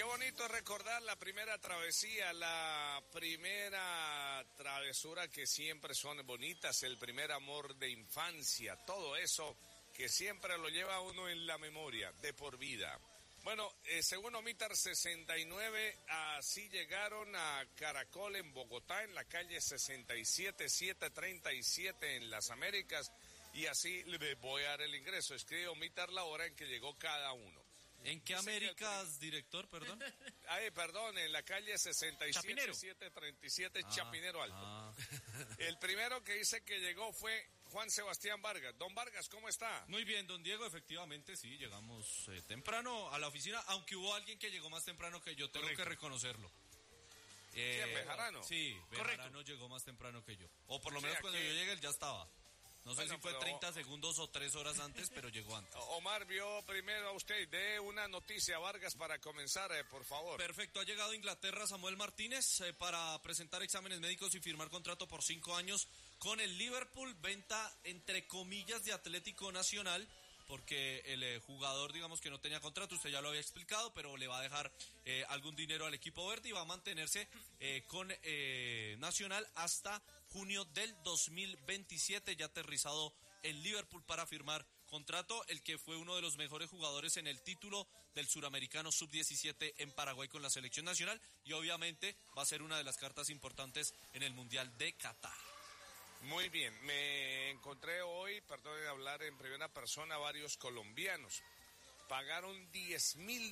bonito recordar la primera travesía, la primera travesura que siempre son bonitas, el primer amor de infancia, todo eso que siempre lo lleva a uno en la memoria de por vida. Bueno, según Omitar 69, así llegaron a Caracol en Bogotá, en la calle 67-737 en Las Américas, y así le voy a dar el ingreso. Escribe Omitar la hora en que llegó cada uno. ¿En qué Américas, director, perdón? Perdón, en la calle 67-737 Chapinero Alto. El primero que dice que llegó fue Juan Sebastián Vargas. Don Vargas, ¿cómo está? Muy bien, don Diego, efectivamente sí, llegamos temprano a la oficina, aunque hubo alguien que llegó más temprano que yo, tengo que reconocerlo. ¿Quién, Bejarano? Sí, Bejarano llegó más temprano que yo. O por lo menos cuando yo llegué él ya estaba. No sé si fue 30 segundos o 3 horas antes, pero llegó antes. Omar vio primero a usted. Dé una noticia, Vargas, para comenzar, por favor. Perfecto, ha llegado a Inglaterra Samuel Martínez para presentar exámenes médicos y firmar contrato por 5 años con el Liverpool. Venta, entre comillas, de Atlético Nacional, porque el jugador, digamos que no tenía contrato, usted ya lo había explicado, pero le va a dejar algún dinero al equipo verde y va a mantenerse con Nacional hasta junio del 2027, ya aterrizado en Liverpool para firmar contrato, el que fue uno de los mejores jugadores en el título del Suramericano Sub-17 en Paraguay con la selección nacional, y obviamente va a ser una de las cartas importantes en el Mundial de Qatar. Muy bien, me encontré hoy, perdón de hablar en primera persona, varios colombianos. Pagaron $10,000.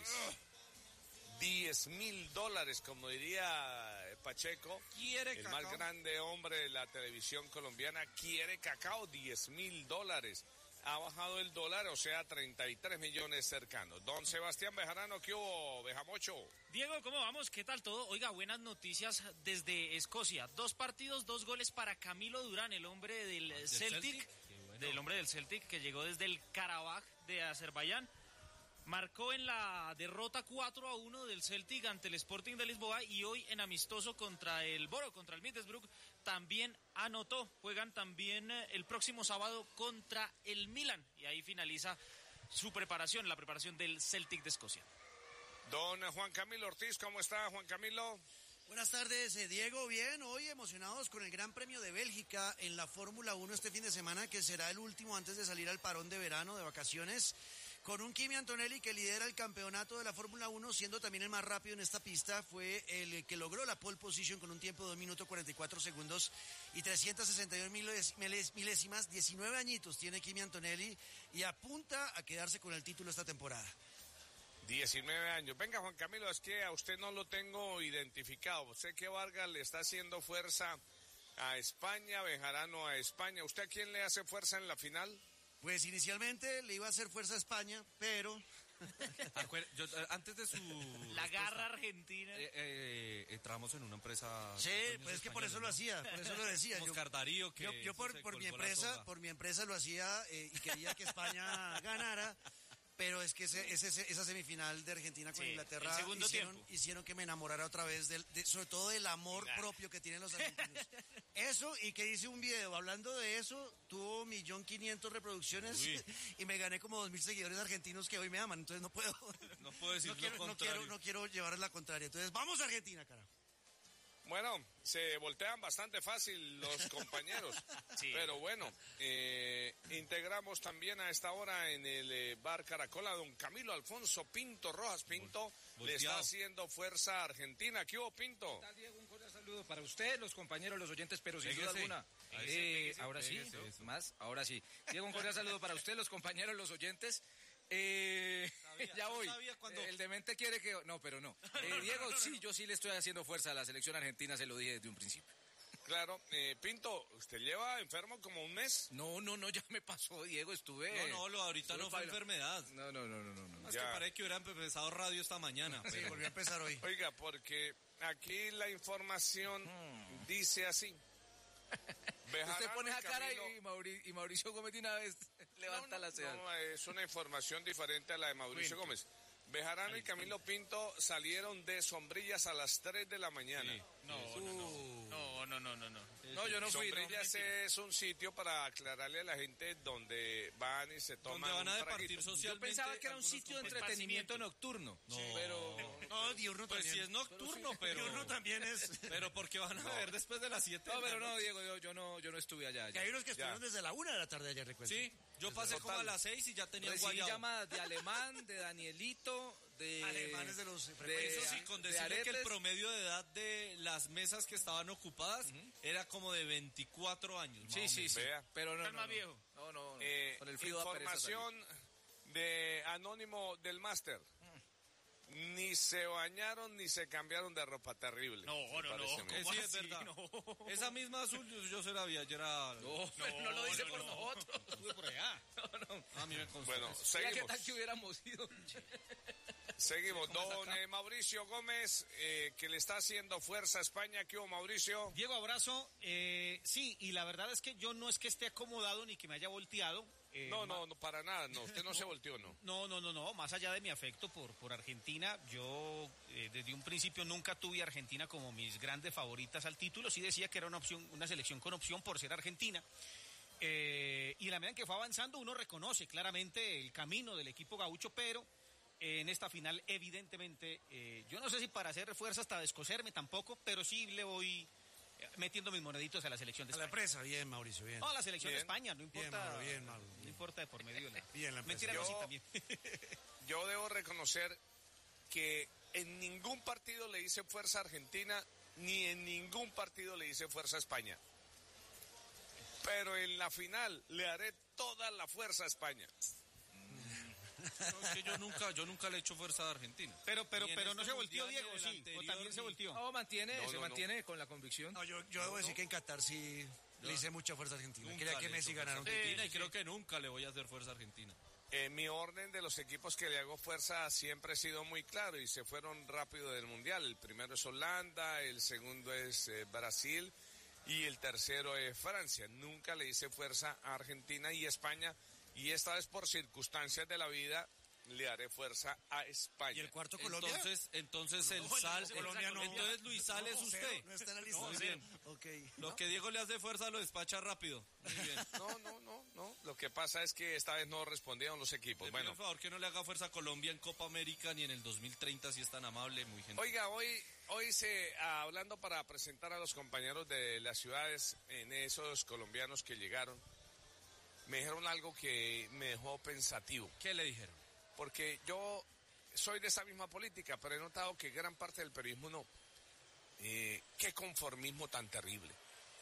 $10,000, como diría Pacheco, el cacao. Más grande hombre de la televisión colombiana, quiere cacao. $10,000. Ha bajado el dólar, o sea, 33 millones cercanos. Don Sebastián Bejarano, ¿qué hubo, Bejamocho? Diego, ¿cómo vamos? ¿Qué tal todo? Oiga, buenas noticias desde Escocia. 2 partidos, 2 goles para Camilo Durán, el hombre del Celtic. Bueno. Del hombre del Celtic, que llegó desde el Karabaj de Azerbaiyán. Marcó en la derrota 4-1 del Celtic ante el Sporting de Lisboa, y hoy en amistoso contra el Boro, contra el Middlesbrough, también anotó. Juegan también el próximo sábado contra el Milan, y ahí finaliza su preparación, la preparación del Celtic de Escocia. Don Juan Camilo Ortiz, ¿cómo está, Juan Camilo? Buenas tardes, Diego. Bien, hoy emocionados con el Gran Premio de Bélgica en la Fórmula 1 este fin de semana, que será el último antes de salir al parón de verano, de vacaciones, con un Kimi Antonelli que lidera el campeonato de la Fórmula 1, siendo también el más rápido en esta pista. Fue el que logró la pole position con un tiempo de 2 minutos 44 segundos y 362 milésimas. 19 añitos tiene Kimi Antonelli y apunta a quedarse con el título esta temporada. 19 años. Venga, Juan Camilo, es que a usted no lo tengo identificado. Sé que Vargas le está haciendo fuerza a España, Bejarano a España. ¿Usted a quién le hace fuerza en la final? Pues inicialmente le iba a hacer fuerza a España, pero... Antes de su... La garra argentina. Entramos en una empresa... Sí, pues es que por eso lo hacía, por eso lo decía. Oscar Darío, que yo por mi empresa lo hacía y quería que España ganara. Pero es que esa semifinal de Argentina con Inglaterra hicieron que me enamorara otra vez, sobre todo del amor propio que tienen los argentinos. Eso, y que hice un video hablando de eso, tuvo 1.500.000 reproducciones y me gané como 2.000 seguidores argentinos que hoy me aman, entonces no puedo decir lo contrario. No quiero llevarles la contraria, entonces vamos a Argentina, carajo. Bueno, se voltean bastante fácil los compañeros, pero bueno, integramos también a esta hora en el bar Caracol a don Camilo Alfonso Pinto Rojas. Pinto le está haciendo fuerza a Argentina. ¿Qué hubo, Pinto? ¿Qué tal, Diego? Un cordial saludo para usted, los compañeros, los oyentes, pero sin duda alguna. Ahora sí, más, ahora sí. Diego, un cordial saludo para usted, los compañeros, los oyentes. Ya voy. El demente quiere que... No, pero no. Diego, sí, yo sí le estoy haciendo fuerza a la selección argentina, se lo dije desde un principio. Claro, Pinto, ¿usted lleva enfermo como un mes? No, ya me pasó, Diego, estuve... ahorita no fue enfermedad. No. Es que parece que hubiera empezado radio esta mañana. Sí, volvió a empezar hoy. Oiga, porque aquí la información dice así. Usted pone esa cara y Mauricio Gómez de una vez levanta la ceja. No, es una información diferente a la de Mauricio Gómez. Bejarano y Camilo Pinto salieron de Sombrillas a las 3 de la mañana. Sí. No, yo no fui. Sombrillas es un sitio, para aclararle a la gente, donde van y se toman donde van a departir socialmente. Yo pensaba que era un sitio de entretenimiento nocturno. No, pero No, diurno pues también. si es nocturno, pero... Diurno también es. Pero porque van a beber después de las 7. No, pero no, Diego, yo no estuve allá. Que hay unos que estuvieron desde la 1 de la tarde ayer, recuerdo. Sí, yo pasé como a las 6 y ya tenía Recibí guayabo. llamadas de Alemán, de Danielito, de... Alemanes de los... Eso sí, con de decirle que el Aretes. promedio de edad de las mesas que estaban ocupadas era como de 24 años. más o Sí, menos. Vea. pero no, ¿Cuál más viejo? No. Con el frío da pereza salir. Información de Anónimo del Máster. Ni se bañaron ni se cambiaron de ropa, terrible. No. Sí, es verdad. No. Esa misma azul yo se la vi ayer a... No lo dice por nosotros. Estuve por allá. A mí me consta. Bueno, Oiga, ¿qué seguimos. tal que hubiéramos ido? Seguimos. Don Mauricio Gómez, que le está haciendo fuerza a España. ¿Qué hubo, Mauricio? Diego, abrazo. Sí, y la verdad es que yo no es que esté acomodado ni que me haya volteado. No, para nada. No, usted no se volteó, ¿no? No. Más allá de mi afecto por Argentina, yo desde un principio nunca tuve a Argentina como mis grandes favoritas al título. Sí decía que era una selección con opción por ser Argentina. Y en la medida en que fue avanzando, uno reconoce claramente el camino del equipo gaucho, pero en esta final, evidentemente, yo no sé si para hacer fuerza hasta descoserme tampoco, pero sí le voy metiendo mis moneditos a la selección de A España. la presa, bien, Mauricio, bien. No, a la selección Bien. de España, no importa. Bien, Mauro. No importa de por medio. Bien, la Mentira, empresa. no, sí, Yo- también. Yo debo reconocer que en ningún partido le hice fuerza a Argentina, ni en ningún partido le hice fuerza a España. Pero en la final le haré toda la fuerza a España. No, es que yo nunca le he hecho fuerza a Argentina. Pero Ni en no este se volteó, mundial, Diego, ni en el sí. O anterior, también se ni- volteó. No, se No. mantiene con la convicción. No, yo debo decir que en Qatar sí le hice mucha fuerza a Argentina. Nunca Quería que le he Messi hecho fuerza ganara a un Argentina título. y creo que nunca le voy a hacer fuerza a Argentina. Mi orden de los equipos que le hago fuerza siempre ha sido muy claro y se fueron rápido del Mundial. El primero es Holanda, el segundo es Brasil y el tercero es Francia. Nunca le hice fuerza a Argentina y España y esta vez por circunstancias de la vida le haré fuerza a España. ¿Y el cuarto Colombia? Entonces el No, Sal, Colombia no. entonces Luis Sal es usted. No está en la lista. Muy bien. Ok. Lo que Diego le hace fuerza lo despacha rápido. Muy bien. No. Lo que pasa es que esta vez no respondieron los equipos. Le pido Bueno, por favor que no le haga fuerza a Colombia en Copa América ni en el 2030 si es tan amable, muy gentil. oiga, hoy hablando para presentar a los compañeros de las ciudades, en esos colombianos que llegaron, me dijeron algo que me dejó pensativo. ¿Qué le dijeron? Porque yo soy de esa misma política, pero he notado que gran parte del periodismo no. Qué conformismo tan terrible.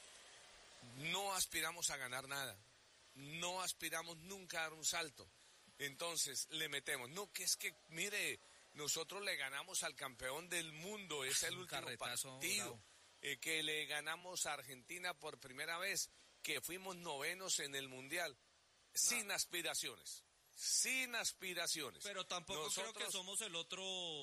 No aspiramos a ganar nada. No aspiramos nunca a dar un salto. Entonces le metemos. No, que es que, mire, nosotros le ganamos al campeón del mundo. Es el Un último carretazo, partido. bravo. Que le ganamos a Argentina por primera vez. Que fuimos novenos en el Mundial. Sin aspiraciones. Sin aspiraciones. Pero tampoco creo que Nosotros- somos el otro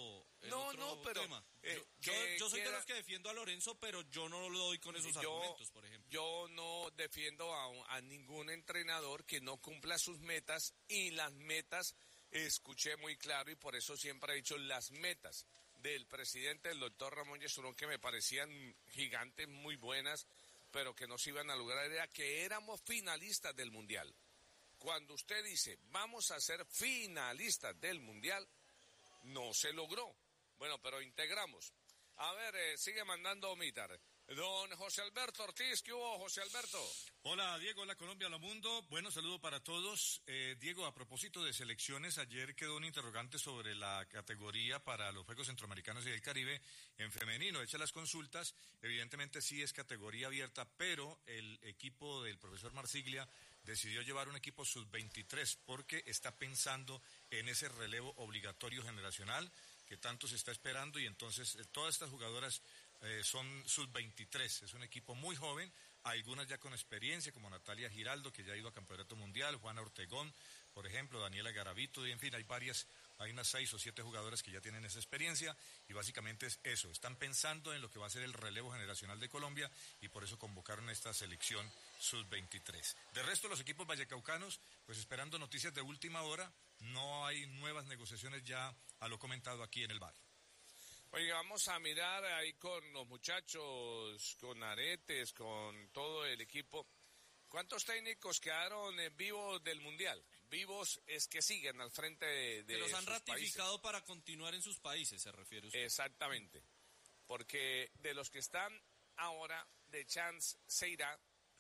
pero tema. que Yo soy de quiera- los que defiendo a Lorenzo, pero yo no lo doy con esos argumentos, por ejemplo. Yo no defiendo a ningún entrenador que no cumpla sus metas y las metas, escuché muy claro y por eso siempre he dicho las metas del presidente, el doctor Ramón Yesurún, que me parecían gigantes, muy buenas, pero que no se iban a lograr, era que éramos finalistas del Mundial. Cuando usted dice, vamos a ser finalistas del Mundial, no se logró. Bueno, pero integramos. A ver, sigue mandando Omitar. Don José Alberto Ortiz, ¿qué hubo, José Alberto? Hola Diego, hola Colombia, hola mundo. Bueno, saludo para todos. Diego, a propósito de selecciones, ayer quedó un interrogante sobre la categoría para los Juegos Centroamericanos y del Caribe en femenino. Hecha las consultas, evidentemente sí es categoría abierta, pero el equipo del profesor Marsiglia decidió llevar un equipo sub-23 porque está pensando en ese relevo obligatorio generacional que tanto se está esperando y entonces todas estas jugadoras son sub-23, es un equipo muy joven, algunas ya con experiencia como Natalia Giraldo que ya ha ido a Campeonato Mundial, Juana Ortegón, por ejemplo, Daniela Garavito y en fin, hay unas 6 o 7 jugadoras que ya tienen esa experiencia y básicamente es eso, están pensando en lo que va a ser el relevo generacional de Colombia y por eso convocaron esta selección sub-23. De resto, los equipos vallecaucanos, pues esperando noticias de última hora, no hay nuevas negociaciones ya a lo comentado aquí en el bar. Oiga, vamos a mirar ahí con los muchachos, con Aretes, con todo el equipo. ¿Cuántos técnicos quedaron vivos del Mundial? vivos es que siguen al frente de que los han sus ratificado países. para continuar en sus países, se refiere usted. Exactamente. Porque de los que están ahora, de chance se irá.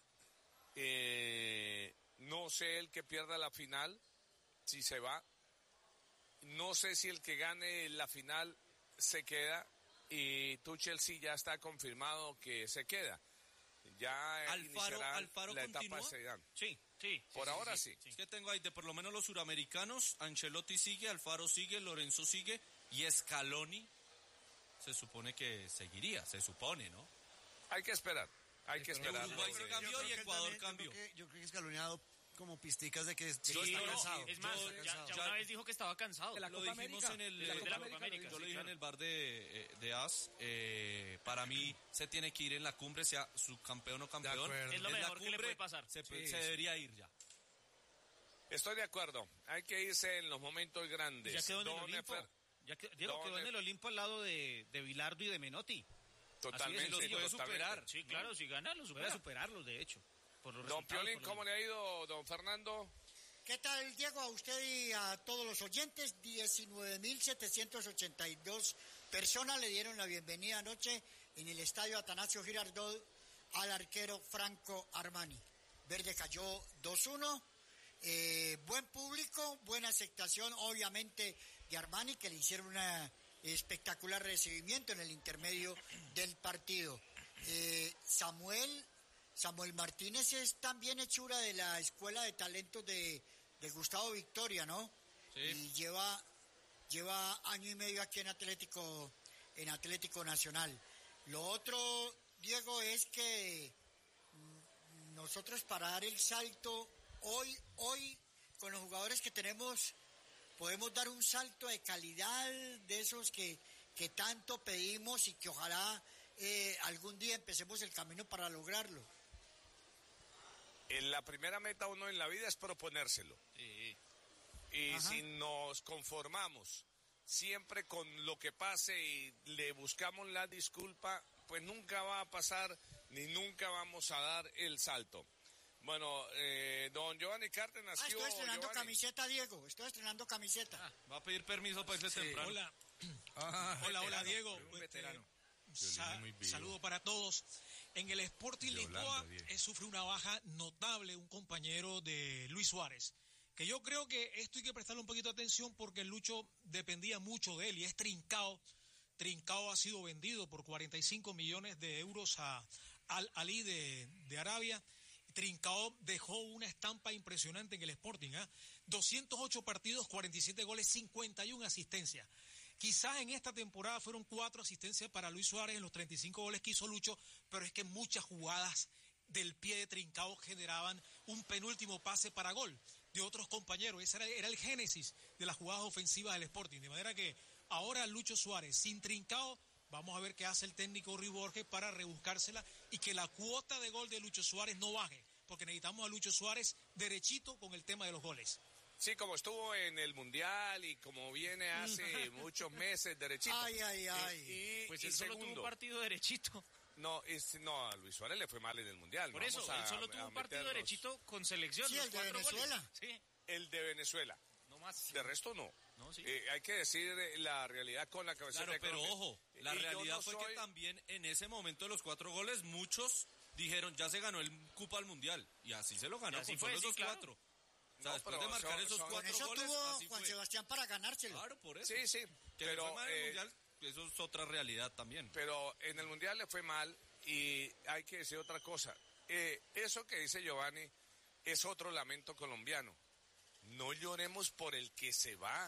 No sé el que pierda la final, si se va. No sé si el que gane la final se queda. Y Tuchel sí ya está confirmado que se queda. Ya iniciará Alfaro la etapa continúa. de Zidane. Sí. Por ahora sí. Es que tengo ahí de por lo menos los suramericanos, Ancelotti sigue, Alfaro sigue, Lorenzo sigue y Scaloni se supone que seguiría, se supone, ¿no? Hay que esperar. Uruguay se cambió y Ecuador cambió. Yo creo que escalonado como pisticas de que Sí, está cansado. es más, ya una vez dijo que estaba cansado. Lo dijimos en el, de la Copa América, yo lo sí, dije claro. en el bar de AS, para mí se tiene que ir en la cumbre, sea subcampeón o campeón. acuerdo. Es lo En la mejor que le cumbre puede pasar. Se debería ir ya. Estoy de acuerdo. Hay que irse en los momentos grandes. Ya quedó en el Don Olimpo. Efer- Diego quedó en el Olimpo al lado de Bilardo y de Menotti. Totalmente. los puede totalmente. Sí, claro, si gana, lo Puede supera. superarlos, de hecho. Por los Don resultados, Piolín, por lo ¿cómo le ha ido, don Fernando? ¿Qué tal, Diego? A usted y a todos los oyentes, 19.782 personas le dieron la bienvenida anoche en el estadio Atanasio Girardot al arquero Franco Armani. Verde cayó 2-1. Buen público, buena aceptación, obviamente, de Armani, que le hicieron un espectacular recibimiento en el intermedio del partido. Samuel Martínez es también hechura de la Escuela de Talentos de Gustavo Victoria, ¿no? Sí. Y lleva año y medio aquí en Atlético Nacional. Lo otro, Diego, es que nosotros para dar el salto hoy con los jugadores que tenemos podemos dar un salto de calidad de esos que tanto pedimos y que ojalá algún día empecemos el camino para lograrlo. La primera meta uno en la vida es proponérselo. Sí. Y Ajá. si nos conformamos siempre con lo que pase y le buscamos la disculpa, pues nunca va a pasar ni nunca vamos a dar el salto. Bueno, don Giovanni Cárdenas. ¿qué Estoy hubo, estrenando Giovanni? camiseta, Diego. Estoy estrenando camiseta. Va a pedir permiso para irse temprano. Hola, Diego. Un veterano. Saludo para todos. En el Sporting Lisboa Diego. sufre una baja notable un compañero de Luis Suárez, que yo creo que esto hay que prestarle un poquito de atención porque el Lucho dependía mucho de él y es Trincao. Trincao ha sido vendido por 45 millones de euros a Al Ahly de Arabia. Trincao dejó una estampa impresionante en el Sporting, 208 partidos, 47 goles, 51 asistencias. Quizás en esta temporada fueron 4 asistencias para Luis Suárez en los 35 goles que hizo Lucho, pero es que muchas jugadas del pie de Trincao generaban un penúltimo pase para gol de otros compañeros. Ese era el génesis de las jugadas ofensivas del Sporting. De manera que ahora Lucho Suárez sin Trincao, vamos a ver qué hace el técnico Rui Borges para rebuscársela y que la cuota de gol de Lucho Suárez no baje, porque necesitamos a Lucho Suárez derechito con el tema de los goles. Sí, como estuvo en el Mundial y como viene hace muchos meses derechito. Ay. Pues y él solo tuvo segundo, un partido derechito. No, a Luis Suárez le fue mal en el Mundial. Por Vamos eso, a- él solo tuvo a un partido meternos. derechito con selección. Sí, los el de 4 Venezuela. goles. Sí, El de Venezuela. no más. De resto no. No, sí. Hay que decir la realidad con la cabeza Claro, de pero Colombia. ojo, la Y yo realidad no fue soy- que también en ese momento de los 4 goles, muchos dijeron, ya se ganó el cupo al Mundial. Y así se lo ganó, Y así con fue, solo sí, esos claro. 4. O sea, No, después pero de marcar son- esos son- Con 4 eso goles, tuvo así Juan fue. Sebastián para ganárselo. Claro, por eso. Sí, Que le fue mal en el Mundial, eso es otra realidad también. pero en el Mundial le fue mal y hay que decir otra cosa. Eso que dice Giovanni es otro lamento colombiano. No lloremos por el que se va.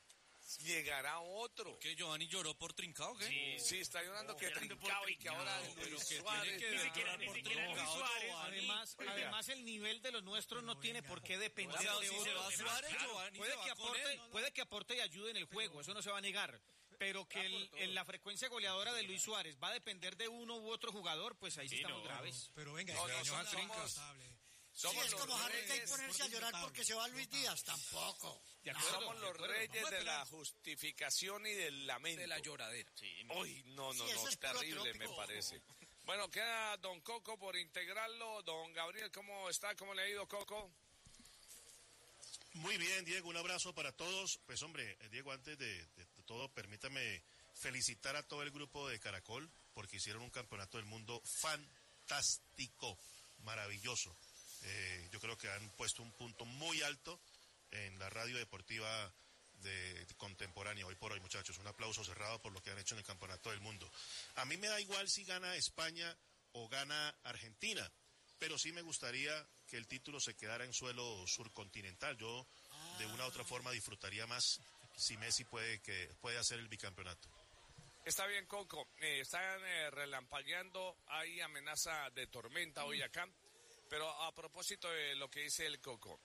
Llegará otro. ¿Qué, Giovanni lloró por Trincao, qué? Sí, está llorando que llorando por Trincao y que Trincao, ahora pero Luis que Suárez. tiene que Ni ver siquiera- llorar ni por siquiera Luis Trincao, Suárez. Giovanni. Además el nivel de los nuestros no tiene por qué depender O sea, de si se otros. va Suárez, Giovanni se va con él. Puede que aporte y ayude en el juego, eso no se va a negar. Pero que la frecuencia goleadora de Luis Suárez va a depender de uno u otro jugador, pues ahí sí estamos graves. Pero venga, No, ese no, año somos- es incontestable. Sí, Somos es los como Harry Kane reyes, ponerse a llorar porque se va Luis Díaz. Tampoco. somos los reyes de la justificación y del lamento. De la lloradera. Uy, no, Sí, eso es puro terrible me trópico. parece. Bueno, queda don Coco por integrarlo. Don Gabriel, ¿cómo está? ¿Cómo le ha ido, Coco? Muy bien, Diego, un abrazo para todos. Pues hombre, Diego, antes de todo, permítame felicitar a todo el grupo de Caracol, porque hicieron un campeonato del mundo fantástico, maravilloso. Yo creo que han puesto un punto muy alto en la radio deportiva de contemporánea hoy por hoy, muchachos. Un aplauso cerrado por lo que han hecho en el campeonato del mundo. A mí me da igual si gana España o gana Argentina, pero sí me gustaría que el título se quedara en suelo surcontinental. Yo de una u otra forma disfrutaría más si Messi puede hacer el bicampeonato. Está bien, Coco. Están relampagueando, hay amenaza de tormenta hoy acá. Pero a propósito de lo que dice el Coco,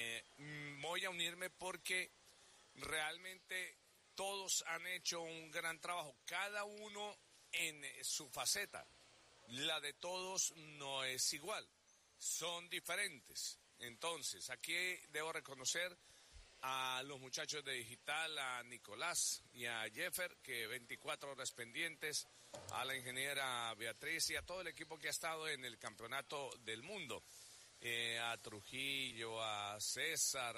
voy a unirme porque realmente todos han hecho un gran trabajo, cada uno en su faceta. La de todos no es igual, son diferentes. Entonces, aquí debo reconocer a los muchachos de Digital, a Nicolás y a Jeffer, que 24 horas pendientes, a la ingeniera Beatriz y a todo el equipo que ha estado en el campeonato del mundo, a Trujillo, a César,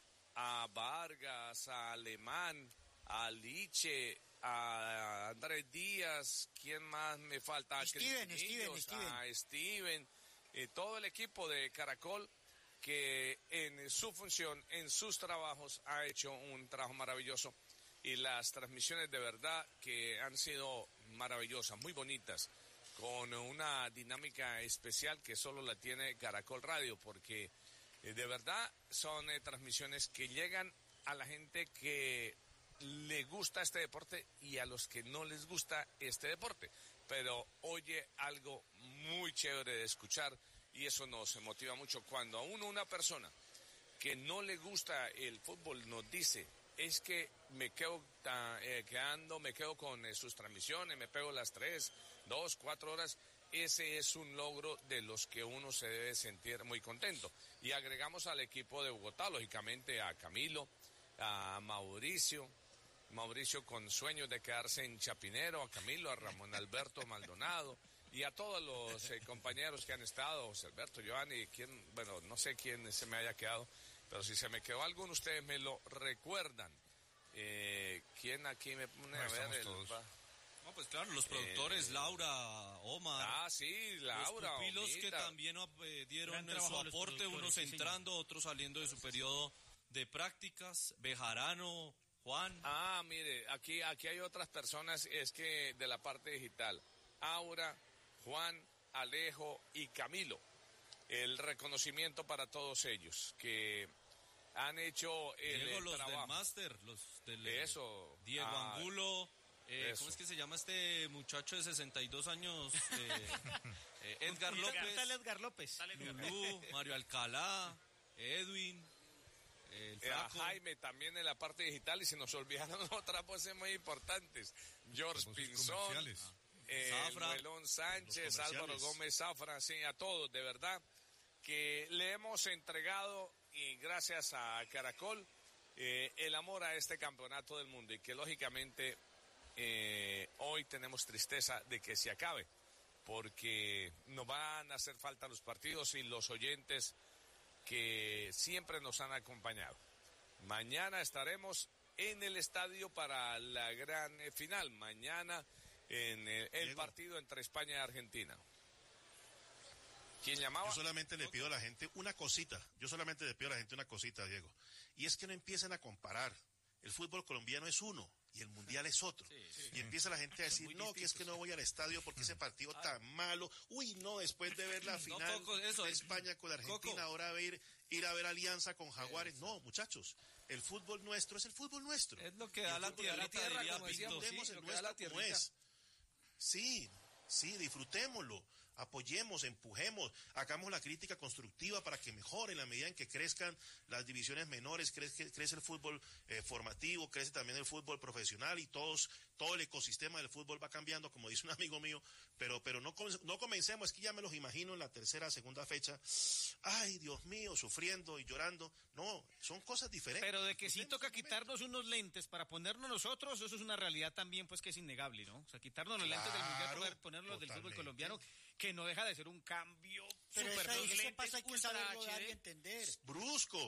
a Vargas, a Alemán, a Liche, a Andrés Díaz, ¿quién más me falta? A Steven. A Steven, todo el equipo de Caracol, que en su función, en sus trabajos, ha hecho un trabajo maravilloso. Y las transmisiones de verdad que han sido maravillosas, muy bonitas, con una dinámica especial que solo la tiene Caracol Radio, porque de verdad son transmisiones que llegan a la gente que le gusta este deporte y a los que no les gusta este deporte. Pero oye algo muy chévere de escuchar, y eso nos motiva mucho cuando a una persona que no le gusta el fútbol nos dice: es que me quedo me quedo con sus transmisiones, me pego las 3, 2, 4 horas. Ese es un logro de los que uno se debe sentir muy contento. Y agregamos al equipo de Bogotá, lógicamente, a Camilo, a Mauricio con sueños de quedarse en Chapinero, a Camilo, a Ramón Alberto Maldonado, y a todos los compañeros que han estado, José Alberto, Giovanni, no sé quién se me haya quedado, pero si se me quedó alguno, ustedes me lo recuerdan. ¿Quién aquí me pone a ver? No, pues claro, los productores, Laura, Omar. Ah, sí, Laura, los pupilos Omita, que también dieron su aporte, unos entrando, otros saliendo de su periodo de prácticas. Bejarano, Juan. Ah, mire, aquí hay otras personas, es que de la parte digital. Aura, Juan, Alejo y Camilo. El reconocimiento para todos ellos que han hecho el Diego, los trabajo. del máster, los del Eso. Diego Angulo. ¿Cómo es que se llama este muchacho de 62 años? Edgar López. Tal Edgar López. Lulú, Mario Alcalá, Edwin. A Jaime también en la parte digital, y se nos olvidaron otras voces muy importantes. George Pinzón, Melón Sánchez, Álvaro Gómez Zafra, sí, a todos, de verdad, que le hemos entregado, y gracias a Caracol, el amor a este campeonato del mundo, y que lógicamente hoy tenemos tristeza de que se acabe, porque nos van a hacer falta los partidos y los oyentes que siempre nos han acompañado. Mañana estaremos en el estadio para la gran final. Mañana en el partido entre España y Argentina. ¿Quién llamaba? Yo solamente le pido a la gente una cosita. Diego. Y es que no empiecen a comparar. El fútbol colombiano es uno y el mundial es otro. Y empieza la gente a decir, no, que es que no voy al estadio porque ese partido tan malo. Uy, no, después de ver la final de España con la Argentina, ahora ir a ver Alianza con Jaguares. No, muchachos, el fútbol nuestro es el fútbol nuestro. Es lo que da la tierra, como decíamos, el nuestro como es. Sí, disfrutémoslo. Apoyemos, empujemos, hagamos la crítica constructiva para que mejore en la medida en que crezcan las divisiones menores, crece el fútbol formativo, crece también el fútbol profesional, y todo el ecosistema del fútbol va cambiando, como dice un amigo mío, pero no comencemos, es que ya me los imagino en la segunda fecha, ay, Dios mío, sufriendo y llorando. No, son cosas diferentes. Pero de que sí toca quitarnos unos lentes para ponernos nosotros, eso es una realidad también, pues, que es innegable, ¿no? O sea, quitarnos los lentes del mundial, poder ponerlos del fútbol colombiano, que no deja de ser un cambio pero súper eso pasa, hay que saberlo dar y entender. Brusco.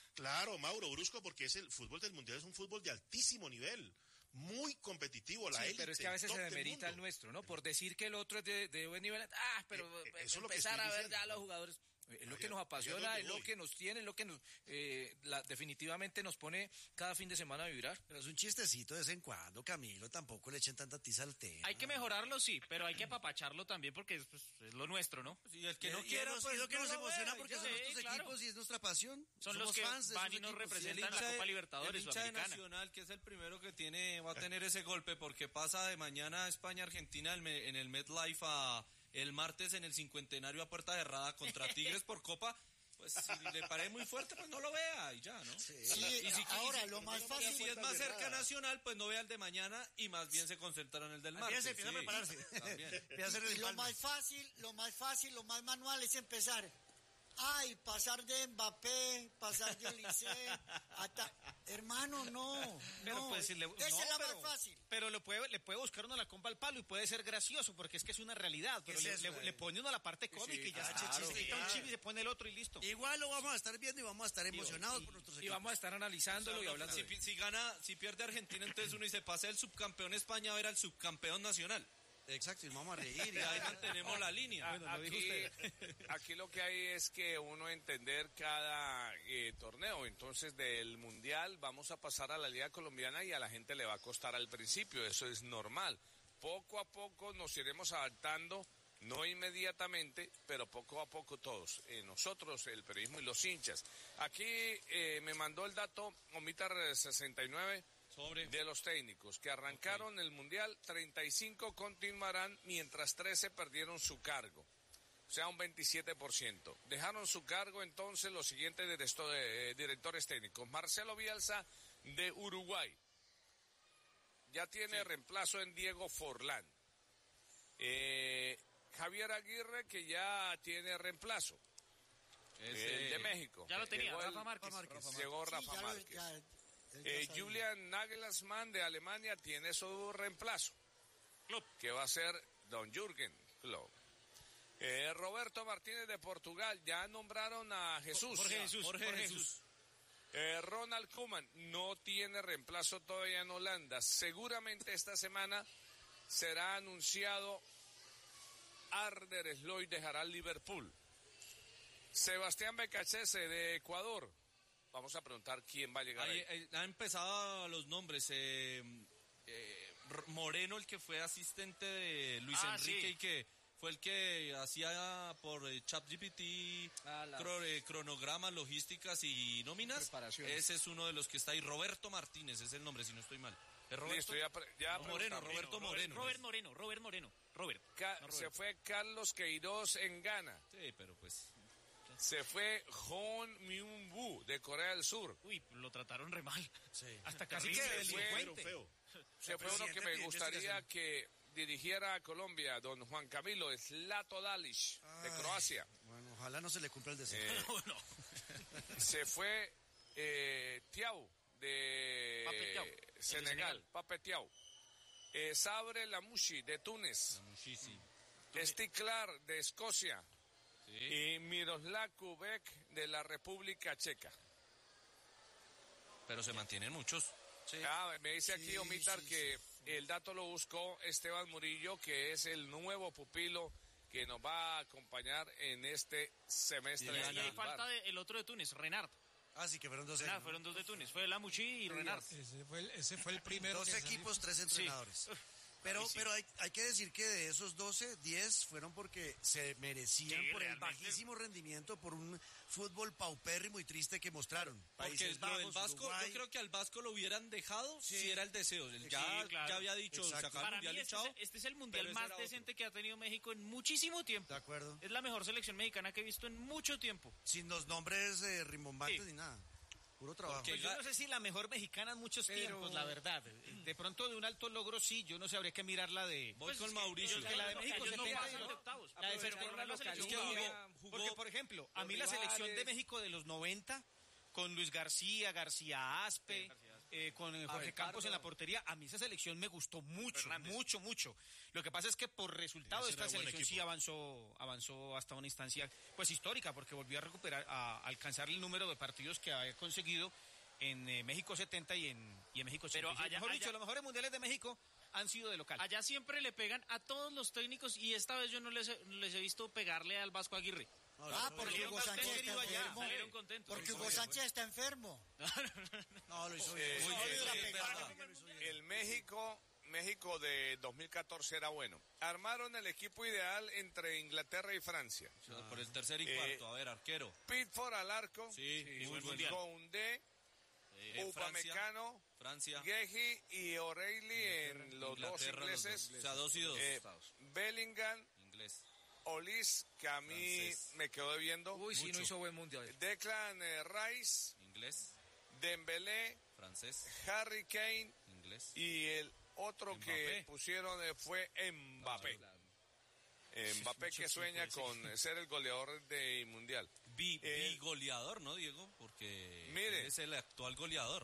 Claro, Mauro, brusco, porque el fútbol del Mundial es un fútbol de altísimo nivel, muy competitivo, la élite. Pero es que a veces se top demerita el nuestro, ¿no? Por decir que el otro es de buen nivel, pero eso es lo que empezar estoy a ver diciendo. ya los jugadores... Es lo que nos apasiona, es lo que nos tiene, es lo que nos definitivamente nos pone cada fin de semana a vibrar. Pero es un chistecito de vez en cuando, Camilo, tampoco le echen tanta tiza al tema. Hay que mejorarlo, sí, pero hay que apapacharlo también porque es lo nuestro, ¿no? Y el que no Y quiera, es pues lo que no nos lo emociona vea, porque ya. son nuestros claro. equipos y es nuestra pasión. Son Somos los que fans de van esos y nos equipos. representan la Copa Libertadores el hincha de Sudamericana. Nacional, que es el primero que va a tener ese golpe, porque pasa de mañana a España-Argentina en el MetLife el martes en el cincuentenario a puerta cerrada contra Tigres por Copa. Pues si le parece muy fuerte, pues no lo vea y ya, ¿no? Sí, ahora lo más fácil... Si es más cerca Nacional, pues no vea el de mañana y más bien se concentra en el del martes. Empieza a prepararse. Empieza a hacer el Y lo más fácil, lo más manual es empezar. Pasar de Mbappé, pasar de Olise, hermano, no. Pues, esa es la más fácil. Pero le puede buscar uno la compa al palo y puede ser gracioso porque es que es una realidad. Pero le pone uno la parte cómica y ya se quita un chip y se pone el otro y listo. Igual lo vamos a estar viendo y vamos a estar emocionados por nuestros equipos. Y vamos a estar analizándolo y hablando. Si pierde Argentina, entonces uno dice, pasa el subcampeón España a ver al subcampeón nacional. Exacto, y vamos a reír. Y ahí mantenemos la línea. Aquí lo que hay es que uno entender cada torneo. Entonces, del Mundial vamos a pasar a la Liga Colombiana y a la gente le va a costar al principio. Eso es normal. Poco a poco nos iremos adaptando, no inmediatamente, pero poco a poco todos. Nosotros, el periodismo y los hinchas. Aquí me mandó el dato Omitar 69. De los técnicos que arrancaron el Mundial, 35 continuarán mientras 13 perdieron su cargo, o sea un 27%. Dejaron su cargo entonces los siguientes directores técnicos. Marcelo Bielsa de Uruguay, ya tiene reemplazo en Diego Forlán. Javier Aguirre, que ya tiene reemplazo. El de México. Ya lo tenía, Rafa Márquez. Llegó Rafa Márquez. Julian Nagelsmann de Alemania tiene su reemplazo, que va a ser Don Jürgen Klopp. Roberto Martínez de Portugal, ya nombraron a Jorge Jesús. Ronald Koeman no tiene reemplazo todavía en Holanda. Seguramente esta semana será anunciado Arder Sloy dejará el Liverpool. Sebastián Becachese de Ecuador. Vamos a preguntar quién va a llegar ahí. Han empezado los nombres. Moreno, el que fue asistente de Luis Enrique y que fue el que hacía por ChatGPT cronogramas, logísticas y nóminas. Ese es uno de los que está ahí. Roberto Martínez es el nombre, si no estoy mal. ¿Es Roberto? Robert Moreno. Se fue Carlos Queiroz en Ghana. Sí, pero pues... Se fue Hon Myung-woo de Corea del Sur. Uy, lo trataron re mal. Sí. Hasta casi que delincuente. Se fue uno que me gustaría que dirigiera a Colombia, don Juan Camilo Zlato Dalic, de Croacia. Bueno, ojalá no se le cumpla el deseo. Se fue Thiaw de Senegal, Pape Thiaw. Sabre Lamouchi de Túnez. Stiklar de Escocia. Y Miroslav Kubek de la República Checa. Pero se mantienen muchos. Sí. Me dice aquí Omitar que el dato lo buscó Esteban Murillo, que es el nuevo pupilo que nos va a acompañar en este semestre. Y ahí falta el otro de Túnez, Renard. Sí, que fueron dos. Fueron dos de Túnez. Fue Lamouchi y Renard. Ese fue el primero. Dos equipos, 3 entrenadores. Sí. Pero hay que decir que de esos 12, 10 fueron porque se merecían por el bajísimo rendimiento, por un fútbol paupérrimo y triste que mostraron. Porque lo del Vasco, Uruguay. Yo creo que al Vasco lo hubieran dejado si era el deseo. Ya había dicho, sacar mundial este es el mundial más decente que ha tenido México en muchísimo tiempo. De acuerdo. Es la mejor selección mexicana que he visto en mucho tiempo. Sin los nombres rimbombantes ni nada. Puro trabajo. Pues yo no sé si la mejor mexicana en muchos tiempos, la verdad. De pronto de un alto logro sí, yo no sé, habría que mirarla de... Voy con Mauricio. Que la de México se Porque, por ejemplo, a mí la selección de México de los 90, con Luis García Aspe, con Jorge Campos en la portería. A mí esa selección me gustó mucho, mucho. Lo que pasa es que por resultado esta selección sí avanzó hasta una instancia pues histórica, porque volvió a recuperar, a alcanzar el número de partidos que había conseguido en México 70 y en México 80. Pero mejor dicho, los mejores mundiales de México han sido de local. Allá siempre le pegan a todos los técnicos y esta vez yo no les he visto pegarle al Vasco Aguirre. Porque Hugo Sánchez está enfermo. Porque Hugo Sánchez está enfermo. No, lo hizo bien. El México de 2014 era bueno. Armaron el equipo ideal entre Inglaterra y Francia. Por el tercer y cuarto, a ver, arquero. Pickford al arco. Sí, muy buen día. Koundé, Upamecano, Francia, Guehi y O'Reilly en los dos ingleses. O sea, 2 y 2. Bellingham, inglés. Olis, que a mí francés. Me quedó debiendo. Uy, sí, no hizo buen mundial. Declan Rice, Inglés. Dembélé, Francés. Harry Kane, Inglés. y el otro Mbappé. que pusieron fue Mbappé. Mbappé que sueña con ser el goleador del Mundial. Goleador, ¿no, Diego? Porque mire, él es el actual goleador.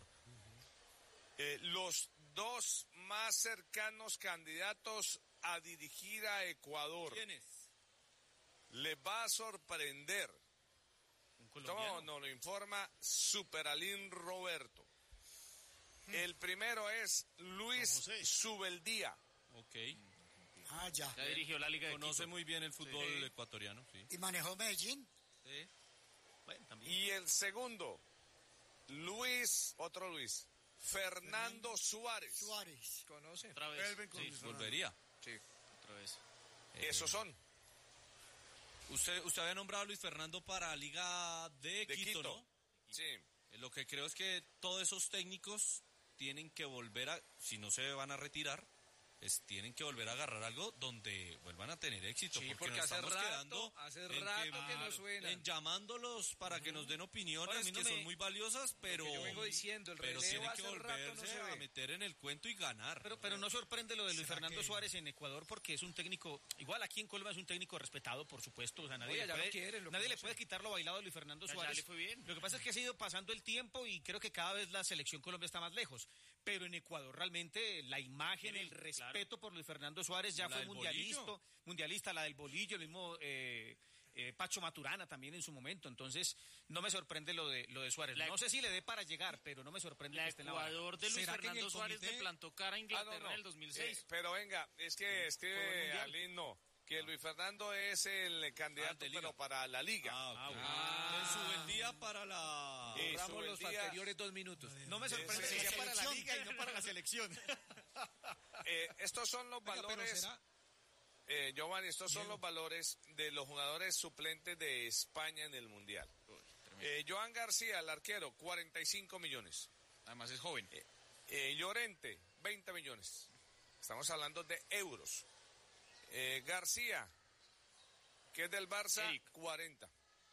Los dos más cercanos candidatos a dirigir a Ecuador. ¿Quiénes? Les va a sorprender. Todo nos lo informa Superalín Roberto. El primero es Luis Subeldía. Ok. Ya dirigió la Liga de Conoce Quito. muy bien el fútbol ecuatoriano, sí. ¿Y manejó Medellín? Sí. Bueno, también. Y el segundo, otro Luis, Fernando Suárez. ¿Conoce? Otra vez. Sí, volvería. Sí. Otra vez. Esos son. Usted había nombrado a Luis Fernando para Liga de Quito, ¿no? Sí. Lo que creo es que todos esos técnicos tienen que volver si no se van a retirar, tienen que volver a agarrar algo donde vuelvan a tener éxito. Sí, porque nos hace estamos quedando rato que no suenan. en llamándolos para que nos den opiniones que son muy valiosas, pero yo vengo diciendo, el pero relevo tienen que hace rato volverse no se ve. a meter en el cuento y ganar. Pero no sorprende lo de Luis Fernando Suárez en Ecuador, porque es un técnico, igual aquí en Colombia es un técnico respetado, por supuesto, o sea, nadie le puede quitar lo bailado de Luis Fernando Suárez. Ya le fue bien. Lo que pasa es que ha ido pasando el tiempo y creo que cada vez la selección Colombia está más lejos, pero en Ecuador realmente la imagen, el respeto por Luis Fernando Suárez ya fue mundialista, la del bolillo, el mismo Pacho Maturana también en su momento, entonces no me sorprende lo de Suárez. No sé si le dé para llegar, pero no me sorprende que esté en la banda. Ecuador de Luis Fernando Suárez le plantó cara a Inglaterra en el 2006. Pero venga, es que Steve Alín no. Que Luis Fernando es el candidato, pero para la Liga. En Subeldía para la... Borramos los anteriores 2 minutos. No me sorprende que sea para la Liga y no para la selección. Estos son los valores... Giovanni, estos son los valores de los jugadores suplentes de España en el Mundial. Joan García, el arquero, 45 millones. Además es joven. Llorente, 20 millones. Estamos hablando de euros. García, que es del Barça, 40.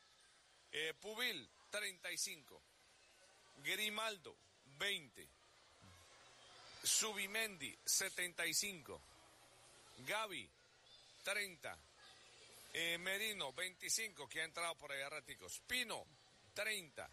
Pubil, 35. Grimaldo, 20. Subimendi, 75. Gavi, 30. Merino, 25, que ha entrado por allá raticos. Pino, 30.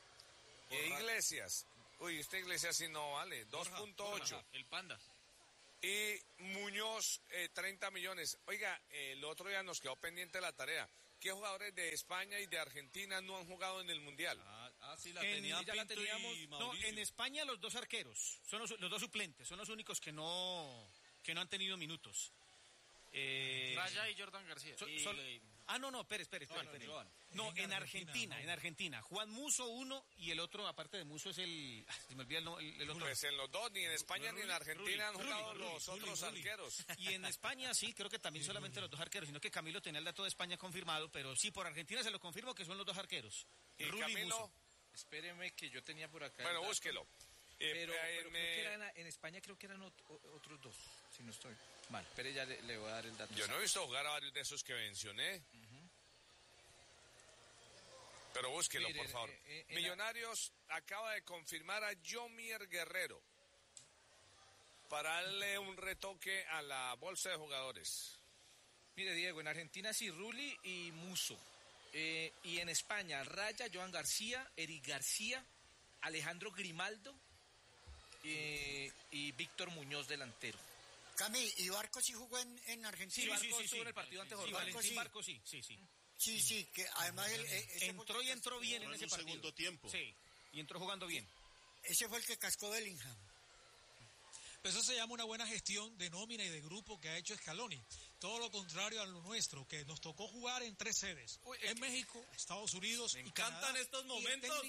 Iglesias, Iglesias sí no vale, 2.8. El Panda. Y Muñoz, 30 millones. Oiga, el otro día nos quedó pendiente la tarea. ¿Qué jugadores de España y de Argentina no han jugado en el Mundial? Sí, la teníamos. Y no, en España los dos arqueros, son los dos suplentes, son los únicos que no han tenido minutos. Raya y Jordan García. Espere. No, en Argentina. Juan Musso uno y el otro, aparte de Musso, es el... Se me olvida el otro. Pues en los dos, ni en España ni en Argentina han jugado los otros arqueros. Y en España sí, creo que también solamente los dos arqueros, sino que Camilo tenía el dato de España confirmado, pero sí, por Argentina se lo confirmo que son los dos arqueros. ¿Y Rulli Camilo? y Musso. Espéreme que yo tenía por acá. Bueno, búsquelo. Pero creo que eran, en España creo que eran otros dos, si no estoy mal. Pero ya le voy a dar el dato. Yo no he visto jugar a varios de esos que mencioné. Pero búsquelo, por favor. Millonarios acaba de confirmar a Yomier Guerrero para darle un retoque a la bolsa de jugadores. Mire, Diego, en Argentina sí, Rulli y Musso. Y en España, Raya, Joan García, Eric García, Alejandro Grimaldo y Víctor Muñoz delantero. Cami, ¿y Barco sí jugó en Argentina? Sí, Barco estuvo en el partido ante Jordania. Valentín Barco sí. Sí, que además entró y entró bien en ese partido. Segundo tiempo. Sí, y entró jugando bien. Ese fue el que cascó Bellingham. Eso se llama una buena gestión de nómina y de grupo que ha hecho Scaloni. Todo lo contrario a lo nuestro, que nos tocó jugar en 3 sedes. En México, Estados Unidos y Canadá. Me encantan estos momentos.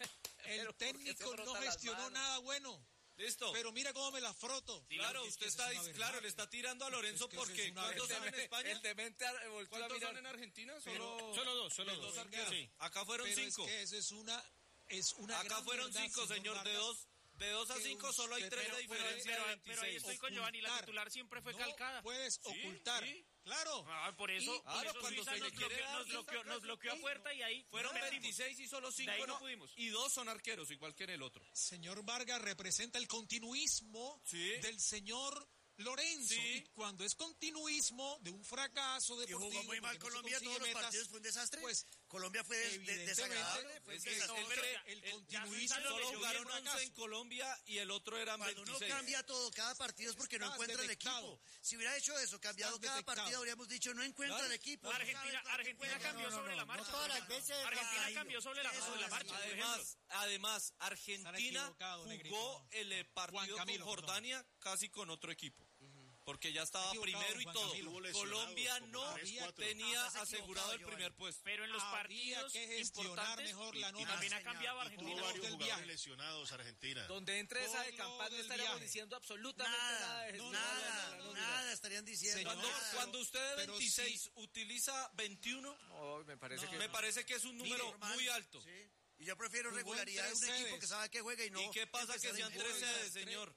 El técnico no gestionó nada bueno. Listo. Pero mira cómo me la froto. Claro, usted está, claro, le está tirando a Lorenzo porque ¿cuántos son en España? El demente ¿Cuántos son en Argentina? Solo dos arqueros. Sí. Acá fueron pero 5. Es que eso es una Acá gran fueron verdad, 5, señor, Vargas, de 2 a 5 solo hay 3 de diferencia de 26. Pero ahí estoy con Giovanni, la titular siempre fue Calcada. Puedes ocultar. Sí. Claro. Por eso, cuando Suiza se le quiere dar, nos bloqueó a puerta y ahí fueron perdimos. 26 y solo 5 De ahí no no pudimos. Y 2 son arqueros, igual que en el otro. Señor Vargas representa el continuismo del señor Lorenzo. Sí. Y cuando es continuismo de un fracaso Y deportivo, jugó muy mal porque no se Colombia, todos los consigue metas, partidos fue un desastre. pues Colombia fue desagradable. Fue un Es que desastre. el continuismo solo de jugaron un 11 fracaso. en Colombia y el otro eran Cuando 26. uno cambia todo, cada partido es porque no Estás encuentra detectado. el equipo. Si hubiera hecho eso, cambiado Estás cada detectado. partido, habríamos dicho, no encuentra el equipo. Argentina cambió sobre la marcha. todas las veces. Argentina cambió sobre la marcha, por ejemplo. Además, Argentina equivocado, Negrito. jugó el partido Camilo, con Jordania casi con otro equipo. Porque ya estaba Equivocado, primero y Juan todo. Camilo. Hubo lesionados, Colombia como no 3, 4. tenía estás asegurado el equivocado, primer puesto. Pero en los Había partidos que gestionar importantes mejor la y nómina. también ha cambiado Tuvo Argentina. varios del jugadores viaje. lesionados Argentina. Donde entre esa de Por lo Campaz no del estaríamos viaje. diciendo absolutamente nada de gestión. Nada estarían diciendo. Señor, nada. Cuando usted de Pero 26 utiliza 21, No, me parece que me parece que es un número Normal. muy alto. Sí. Y yo prefiero Jugó en regularidad de un 3 equipo sedes. que sabe que juega y no. ¿Y qué pasa que empezar sean a 3 improvisar. sedes, señor?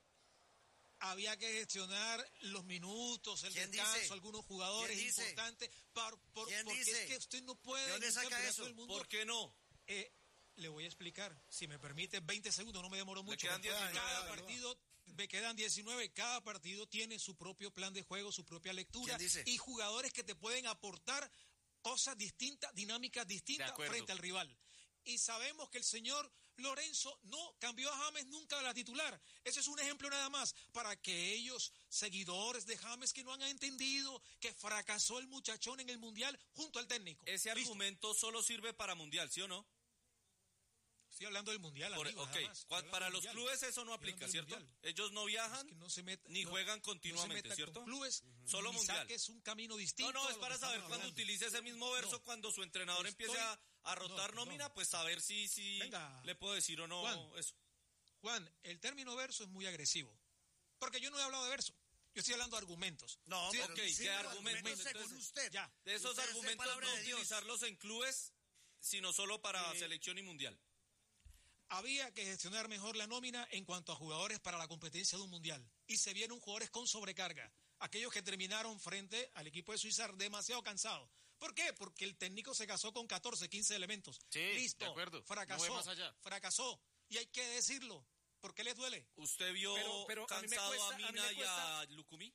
Había que gestionar los minutos, el ¿Quién descanso, dice? algunos jugadores ¿Quién dice? importantes. ¿Quién porque dice? es que usted no puede. ¿De dónde en un saca campeonato eso? del mundo, ¿Por qué no? le voy a explicar, si me permite 20 segundos, no me demoro mucho. quedan 19, Cada dale, partido, me quedan 19, cada partido tiene su propio plan de juego, su propia lectura. ¿Quién dice? Y jugadores que te pueden aportar cosas distintas, dinámicas distintas acuerdo. frente al rival. Y sabemos que el señor Lorenzo no cambió a James nunca de la titular. Ese es un ejemplo nada más para que ellos, seguidores de James, que no han entendido que fracasó el muchachón en el Mundial junto al técnico. Ese Listo. argumento solo sirve para Mundial, ¿sí o no? Estoy hablando del Mundial, amigo, Ok, nada más. Estoy hablando para del los Mundial. clubes eso no Estoy aplica, hablando ¿cierto? del Mundial. Ellos no viajan Es que no se meta, ni juegan continuamente, no se meta ¿cierto? con clubes, Solo ni Mundial. saques un camino distinto. No, a es lo para que saber estamos cuando hablando. utilice ese mismo verso, No. cuando su entrenador Estoy- empiece a rotar no, nómina, no. pues saber si Venga. le puedo decir o no Juan. eso. Juan, el término verso es muy agresivo. Porque yo no he hablado de verso. Yo estoy hablando de argumentos. No, Sí, pero ok, sí, ¿qué los argumentos? según Entonces, usted. ya. De esos Usted es de argumentos palabra no de Dios. utilizarlos en clubes, sino solo para selección y mundial. Había que gestionar mejor la nómina en cuanto a jugadores para la competencia de un mundial. Y se vieron jugadores con sobrecarga. Aquellos que terminaron frente al equipo de Suiza demasiado cansados. ¿Por qué? Porque el técnico se casó con 14, 15 elementos. Sí, Listo. de acuerdo. Fracasó. No voy más allá. Fracasó. Y hay que decirlo. ¿Por qué les duele? ¿Usted vio Pero a mí me cansado cuesta- a a mí Mina me y cuesta- a Lucumí?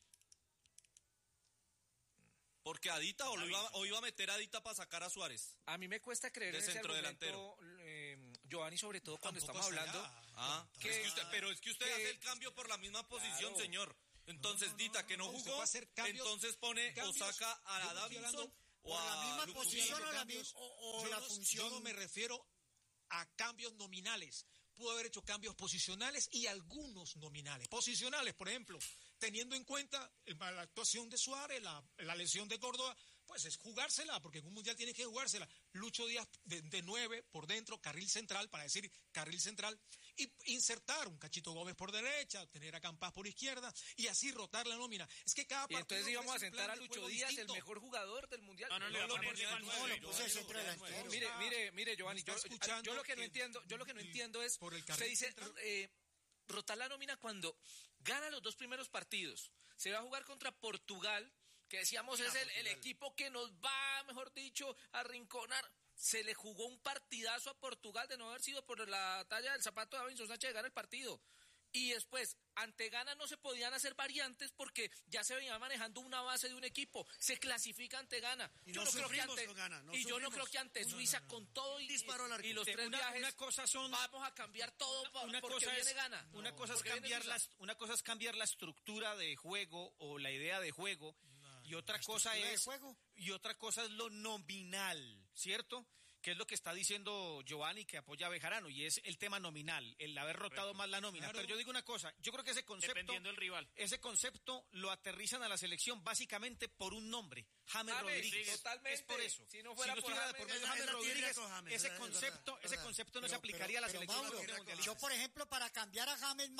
Porque Adita o iba a meter a Adita para sacar a Suárez. A mí me cuesta creer De en ese centrodelantero. argumento, Giovanni, sobre todo cuando Tampoco estamos hasta hablando. allá. Pero es que usted que- hace el cambio por la misma posición, Claro. señor. Entonces, Dita, que no Usted jugó, puede hacer cambios- entonces pone cambios. o saca a Yo no estoy Davinson hablando o por la a misma Lucumí. posición o la Cambios. o Yo la no- función. Yo no me refiero a cambios nominales. Pudo haber hecho cambios posicionales y algunos nominales. Posicionales, por ejemplo, teniendo en cuenta la actuación de Suárez, la lesión de Córdoba, pues es jugársela, porque en un mundial tiene que jugársela. Lucho Díaz de 9 por dentro, carril central, para decir carril central, y insertar un Cachito Gómez por derecha, tener a Campas por izquierda, y así rotar la nómina. Es que cada Y partido entonces íbamos a ofrece un sentar plan a de Lucho juego Díaz, distinto. el mejor jugador del mundial. No, le No, va a lo poner ponía de de nueve. nueve. lo puse de centro delantero. Mire, Giovanni, No está escuchando yo lo que no que entiendo, yo lo que no entiendo es, por el usted carril dice, central. rotar la nómina cuando gana los 2 primeros partidos. Se va a jugar contra Portugal, que decíamos es el equipo que nos va, mejor dicho, a arrinconar. Se le jugó un partidazo a Portugal de no haber sido por la talla del zapato de Davinson Sánchez de ganar el partido. Y después, ante Ghana no se podían hacer variantes porque ya se venía manejando una base de un equipo. Se clasifica ante Ghana. Y yo no creo que ante Suiza con todo y los tres viajes una cosa son, vamos a cambiar todo porque viene Ghana. Una cosa es cambiar la estructura de juego o la idea de juego y otra cosa es lo nominal, ¿cierto? Que es lo que está diciendo Giovanni, que apoya a Bejarano, y es el tema nominal, el haber rotado más la nómina. Claro. Pero yo digo una cosa, yo creo que dependiendo del rival. Ese concepto lo aterrizan a la selección básicamente por un nombre, James Rodríguez. Sí, totalmente. Es por eso. Si no fuera por James Rodríguez, ese concepto no se aplicaría a la selección. Mauro, yo, por ejemplo, para cambiar a James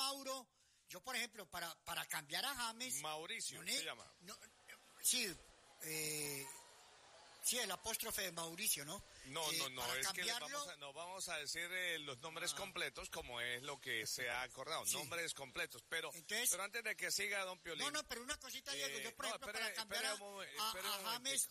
Mauricio se llama. Sí, el apóstrofe de Mauricio, ¿no? No, es cambiarlo... que no vamos a decir los nombres completos como es lo que se ha acordado, nombres completos, pero antes de que siga don Piolín. No, pero una cosita, Diego, yo por ejemplo para cambiar a James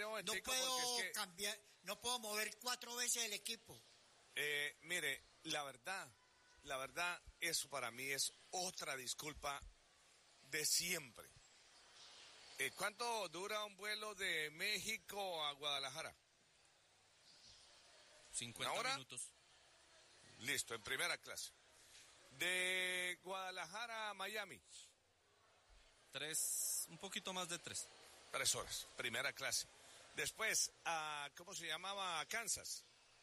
no puedo mover 4 veces el equipo. Mire, la verdad, eso para mí es otra disculpa de siempre. ¿Cuánto dura un vuelo de México a Guadalajara? 50 minutos. Listo, en primera clase. De Guadalajara a Miami. Un poquito más de 3. 3 horas, primera clase. Después, ¿cómo se llamaba? Kansas.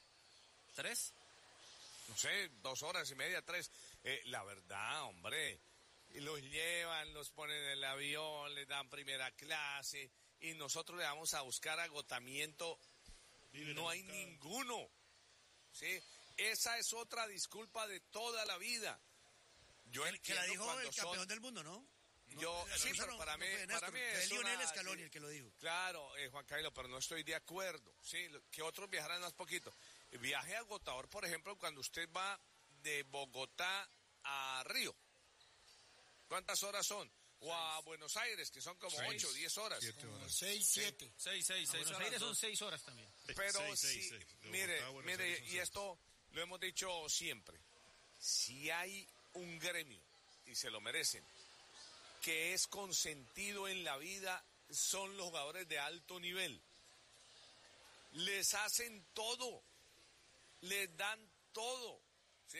3. No sé, 2 horas y media, 3. La verdad, hombre... Y los llevan, los ponen en el avión, les dan primera clase y nosotros le vamos a buscar agotamiento. No hay ninguno. ¿Sí? Esa es otra disculpa de toda la vida. Yo el que la dijo el campeón del mundo, ¿no? Pero para mí es Lionel Scaloni el que lo dijo. Claro, Juan Carlos, pero no estoy de acuerdo. Sí, que otros viajaran más poquito. Viaje agotador, por ejemplo, cuando usted va de Bogotá a Río. ¿Cuántas horas son? O a Buenos Aires, que son como 8 o 10 horas. 6, 7. 6 Buenos Aires son 6 horas también. Pero mire, y esto lo hemos dicho siempre. Si hay un gremio, y se lo merecen, que es consentido en la vida, son los jugadores de alto nivel. Les hacen todo. Les dan todo. ¿Sí?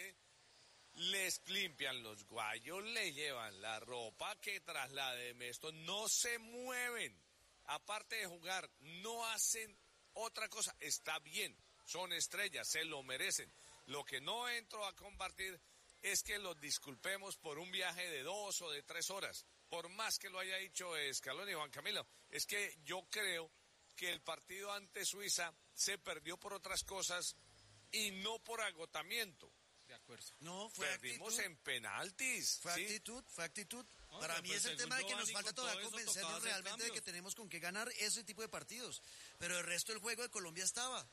Les limpian los guayos, les llevan la ropa, que trasladen esto, no se mueven, aparte de jugar, no hacen otra cosa, está bien, son estrellas, se lo merecen. Lo que no entro a compartir es que los disculpemos por un viaje de 2 o de 3 horas, por más que lo haya dicho Scaloni y Juan Camilo, es que yo creo que el partido ante Suiza se perdió por otras cosas y no por agotamiento. De acuerdo. No, perdimos en penaltis. Fue actitud. Para mí es el tema de que nos falta todavía convencernos realmente de que tenemos con qué ganar ese tipo de partidos. Pero el resto del juego de Colombia estaba.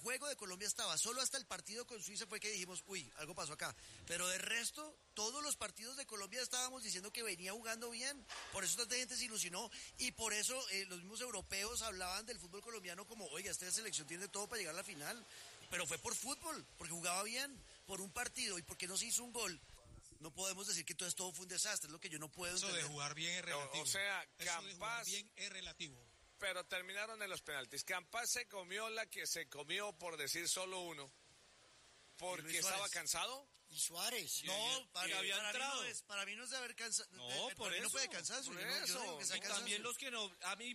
Solo hasta el partido con Suiza fue que dijimos, algo pasó acá. Pero de resto, todos los partidos de Colombia estábamos diciendo que venía jugando bien. Por eso tanta gente se ilusionó. Y por eso los mismos europeos hablaban del fútbol colombiano como, esta selección tiene todo para llegar a la final. Pero fue por fútbol, porque jugaba bien, por un partido y porque no se hizo un gol. No podemos decir que todo fue un desastre, es lo que yo no puedo entender. Eso de jugar bien es relativo. O sea, Eso de jugar bien es relativo. Pero terminaron en los penaltis. Campas se comió la que se comió, por decir solo uno, porque estaba cansado. Y Suárez. No, para mí no es de haber cansado. No, por eso. No puede cansarse. Por eso. Y también los que no.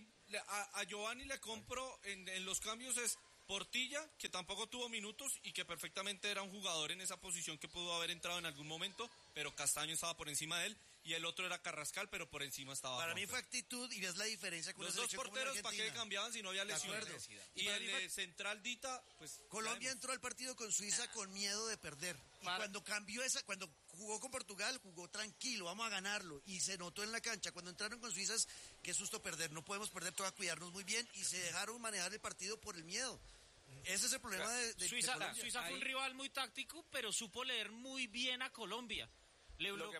A Giovanni le compro en los cambios es Portilla, que tampoco tuvo minutos y que perfectamente era un jugador en esa posición que pudo haber entrado en algún momento, pero Castaño estaba por encima de él, y el otro era Carrascal, pero por encima estaba Para mí fue actitud, y ves la diferencia con los dos porteros, ¿para qué cambiaban si no había lesiones? Y el central Dita, pues... Colombia entró al partido con Suiza con miedo de perder. Y cuando cuando jugó con Portugal, jugó tranquilo, vamos a ganarlo. Y se notó en la cancha. Cuando entraron con Suiza, qué susto perder. No podemos perder, toca cuidarnos muy bien. Y se dejaron manejar el partido por el miedo. Ese es el problema de Suiza fue un rival muy táctico, pero supo leer muy bien a Colombia. Le bloqueó